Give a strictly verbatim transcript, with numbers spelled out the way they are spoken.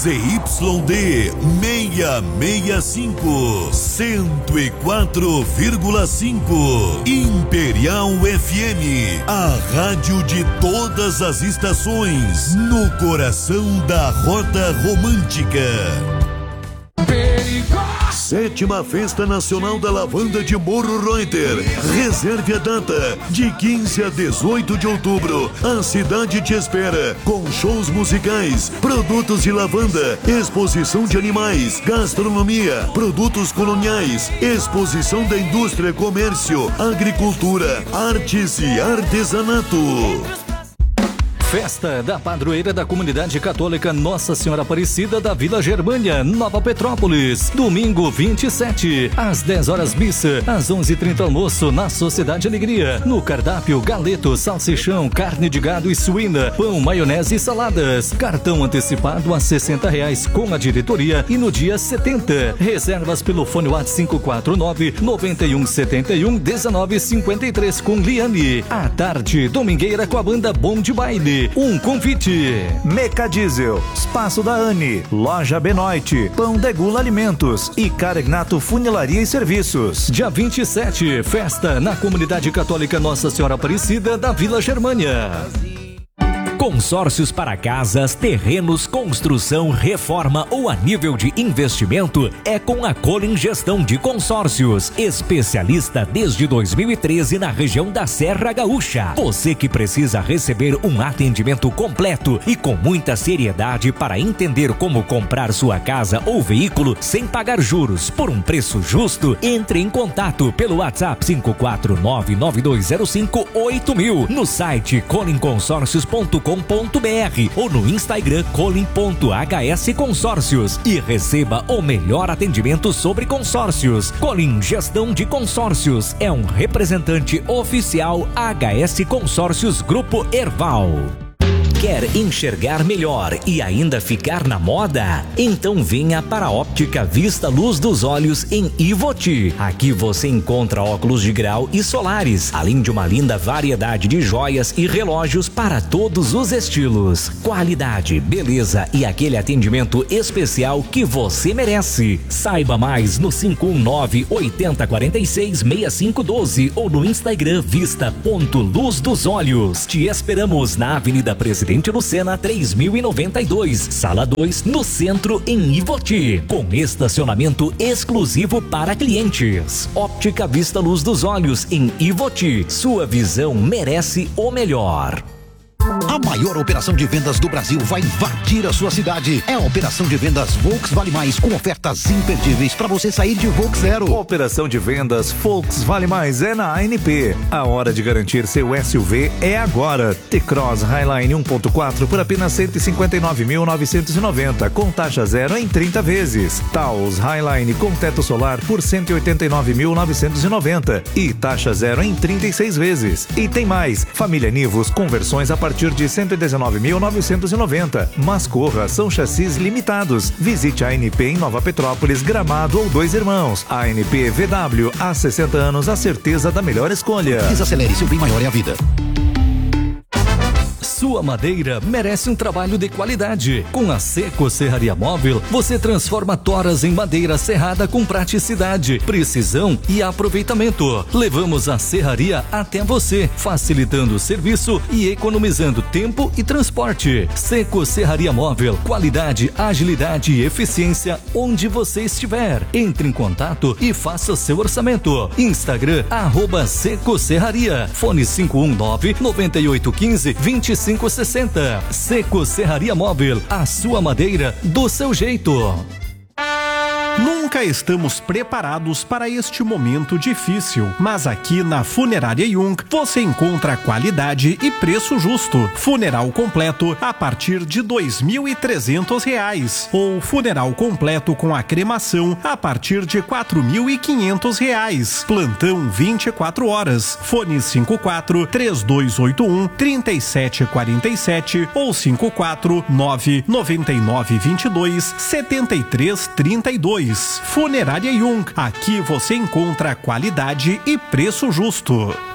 Z Y D seiscentos e sessenta e cinco, cento e quatro vírgula cinco. Imperial F M, a rádio de todas as estações, no coração da Rota Romântica. Sétima Festa Nacional da Lavanda de Morro Reuter. Reserve a data, de quinze a dezoito de outubro. A cidade te espera, com shows musicais, produtos de lavanda, exposição de animais, gastronomia, produtos coloniais, exposição da indústria, comércio, agricultura, artes e artesanato. Festa da Padroeira da Comunidade Católica Nossa Senhora Aparecida da Vila Germânia, Nova Petrópolis. Domingo vinte e sete, às dez horas missa, às onze e trinta almoço na Sociedade Alegria. No cardápio, galeto, salsichão, carne de gado e suína, pão, maionese e saladas. Cartão antecipado a sessenta reais com a diretoria e no dia setenta. Reservas pelo fone WhatsApp cinco quatro nove, nove um sete um, um nove cinco três com Liane. À tarde, domingueira com a banda Bom de Baile. Um convite. Meca Diesel, Espaço da Anne, Loja Benoit, Pão de Gula Alimentos e Carignato Funilaria e Serviços. Dia vinte e sete, festa na Comunidade Católica Nossa Senhora Aparecida da Vila Germânia. Consórcios para casas, terrenos, construção, reforma ou a nível de investimento é com a Colin Gestão de Consórcios, especialista desde dois mil e treze na região da Serra Gaúcha. Você que precisa receber um atendimento completo e com muita seriedade para entender como comprar sua casa ou veículo sem pagar juros por um preço justo, entre em contato pelo WhatsApp cinco quatro nove, nove dois zero cinco, oito mil, no site colin consórcios ponto com ponto b r ou no Instagram colin ponto h s consórcios e receba o melhor atendimento sobre consórcios. Colin Gestão de Consórcios é um representante oficial H S Consórcios Grupo Erval. Quer enxergar melhor e ainda ficar na moda? Então venha para a Óptica Vista Luz dos Olhos em Ivoti. Aqui você encontra óculos de grau e solares, além de uma linda variedade de joias e relógios para todos os estilos. Qualidade, beleza e aquele atendimento especial que você merece. Saiba mais no cinco um nove, oito zero quatro seis, seis cinco um dois ou no Instagram vista ponto luz dos olhos. Te esperamos na Avenida Presidente Lucena três mil e noventa e dois, sala dois, no centro em Ivoti, com estacionamento exclusivo para clientes. Óptica Vista Luz dos Olhos em Ivoti. Sua visão merece o melhor. A maior operação de vendas do Brasil vai invadir a sua cidade. É a operação de vendas Volks Vale Mais, com ofertas imperdíveis para você sair de Volks Zero. Operação de vendas Volks Vale Mais é na A N P. A hora de garantir seu S U V é agora. T-Cross Highline um ponto quatro por apenas cento e cinquenta e nove mil novecentos e noventa, com taxa zero em trinta vezes. Taos Highline com teto solar por cento e oitenta e nove mil novecentos e noventa e taxa zero em trinta e seis vezes. E tem mais, família Nivus com versões a partir de cento e dezenove mil novecentos e noventa. Mas corra, são chassis limitados. Visite a A N P em Nova Petrópolis, Gramado ou Dois Irmãos. A N P V W, há sessenta anos, a certeza da melhor escolha. Desacelere, seu bem maior é a vida. Sua madeira merece um trabalho de qualidade. Com a Seco Serraria Móvel, você transforma toras em madeira serrada com praticidade, precisão e aproveitamento. Levamos a serraria até você, facilitando o serviço e economizando tempo e transporte. Seco Serraria Móvel, qualidade, agilidade e eficiência onde você estiver. Entre em contato e faça seu orçamento. Instagram, arroba Seco Serraria. Fone cinco um nove, nove oito um cinco, dois cinco sessenta. Seco Serraria Móvel, a sua madeira do seu jeito. Nunca estamos preparados para este momento difícil, mas aqui na Funerária Jung você encontra qualidade e preço justo. Funeral completo a partir de dois mil e trezentos reais ou funeral completo com a cremação a partir de quatro mil e quinhentos reais. Plantão vinte e quatro horas. Fone cinco quatro, três dois oito um, três sete quatro sete ou cinco quatro nove, nove nove dois dois, sete três três dois. Funerária Jung, aqui você encontra qualidade e preço justo.